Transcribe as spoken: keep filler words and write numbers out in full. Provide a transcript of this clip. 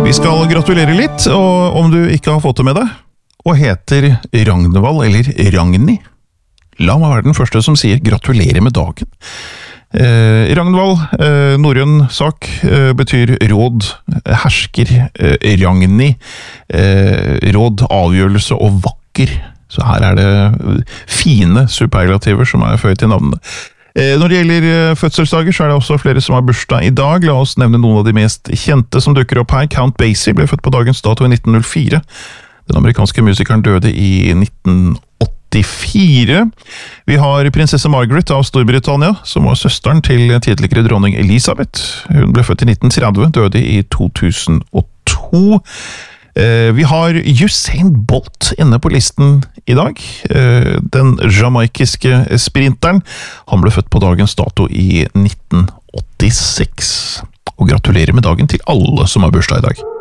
Vi skal gratulere litt, og om du ikke har fått det med deg, og heter Ragnvald eller Ragni, la meg være den første som sier gratulerer med dagen. Eh, Ragnvald, eh, norrøn sak, eh, betyr råd, hersker, eh, Ragni, eh, råd, avgjørelse og vakker. Så her er det fine superlativer som er føyd til navnet. Når det gjelder fødselsdager, så er det også flere som har bursdag i dag. La oss nevne noen av de mest kjente som dukker opp her. Count Basie ble født på dagens dato i nitten null fire. Den amerikanske musikeren døde i nitten åttifire. Vi har prinsesse Margaret av Storbritannia, som var søsteren til tidligere dronning Elisabeth. Hun ble født i nitten tretti, døde i to tusen og to. Vi har Usain Bolt inne på listen i dag. Den jamaikiske sprinteren. Han ble født på dagens dato i nitten åttiseks. Og gratulerer med dagen til alle som har bursdag i dag.